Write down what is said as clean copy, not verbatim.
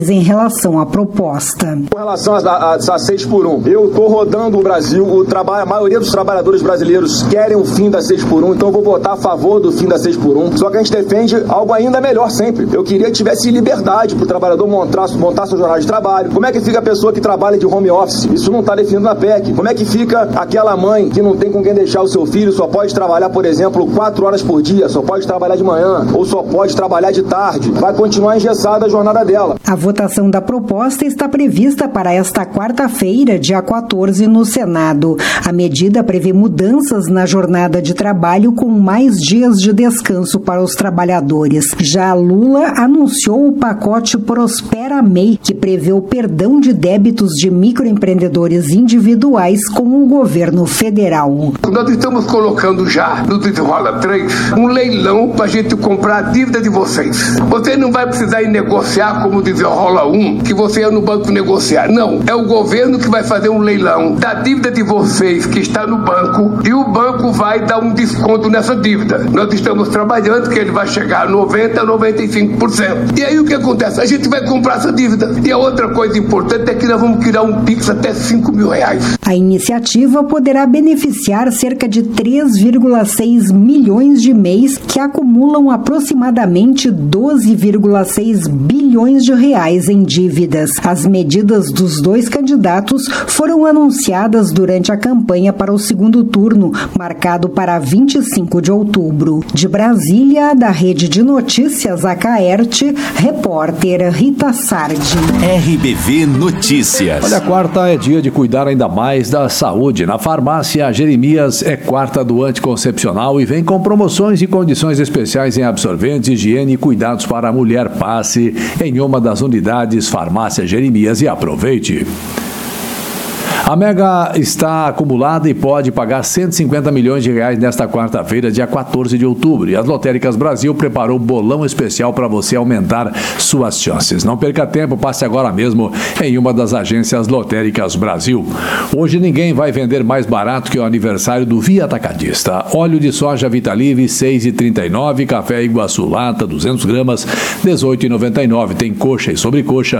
em relação à proposta. Com relação a 6x1, eu estou rodando o Brasil, a maioria dos trabalhadores brasileiros querem o fim da 6x1, então eu vou votar a favor do fim da 6x1, só que a gente defende algo ainda melhor sempre. Eu queria que tivesse liberdade para o trabalhador montar sua jornada de trabalho. Como é que fica a pessoa que trabalha de home office? Isso não está definido na PEC. Como é que fica aquela mãe que não tem com quem deixar o seu filho, só pode trabalhar, por exemplo, 4 horas por dia, só pode trabalhar de manhã, ou só pode trabalhar de tarde? Vai continuar engessada a jornada dela. A votação da proposta está prevista para esta quarta-feira, dia 14, no Senado. A medida prevê mudanças na jornada de trabalho com mais dias de descanso para os trabalhadores. Já Lula anunciou o pacote Prospera MEI, que prevê o perdão de débitos de microempreendedores individuais com o governo federal. Nós estamos colocando já no Desenrola 3 um leilão para a gente comprar a dívida de vocês. Você não vai precisar ir negociar como o Desenrola 1, que você ia no banco negociar. Não, é o governo que vai fazer um leilão da dívida de vocês que está no banco e o banco vai dar um desconto nessa dívida. Nós estamos trabalhando que ele vai chegar a 90% a 95%. E aí o que acontece? A gente vai comprar essa dívida. E a outra coisa importante é que nós vamos criar um Pix até R$5.000. A iniciativa poderá beneficiar cerca de 3,6 milhões de MEIs que acumulam aproximadamente 12,6 bilhões de reais em dívidas. As medidas dos dois candidatos foram anunciadas durante a campanha para o segundo turno, marcado para 25 de outubro. De Brasília, da Rede de Notícias Acaerte, repórter Rita Sardi. RBV Notícias. Olha, quarta é dia de cuidar ainda mais da saúde. Na farmácia Jeremias é quarta do anticoncepcional e vem com promoções e condições especiais em absorventes, higiene e cuidados para a mulher. Passe em uma das unidades Farmácia Jeremias e aproveite. A Mega está acumulada e pode pagar 150 milhões de reais nesta quarta-feira, dia 14 de outubro. E as Lotéricas Brasil preparou bolão especial para você aumentar suas chances. Não perca tempo, passe agora mesmo em uma das agências Lotéricas Brasil. Hoje ninguém vai vender mais barato que o aniversário do Via Atacadista. Óleo de soja Vitalive, R$ 6,39. Café Iguaçu Lata, 200 gramas, R$ 18,99. Tem coxa e sobrecoxa,